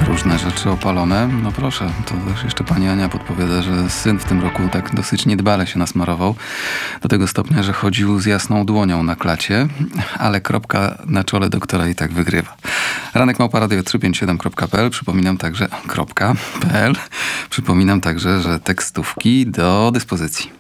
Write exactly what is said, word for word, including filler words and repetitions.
różne rzeczy opalone. No proszę, to też jeszcze pani Ania podpowiada, że syn w tym roku tak dosyć niedbale się nasmarował. Do tego stopnia, że chodził z jasną dłonią na klacie, ale kropka na czole doktora i tak wygrywa. Ranek małpa radio trzysta pięćdziesiąt siedem kropka p l. Przypominam także kropka p l. Przypominam także, że tekstówki do dyspozycji.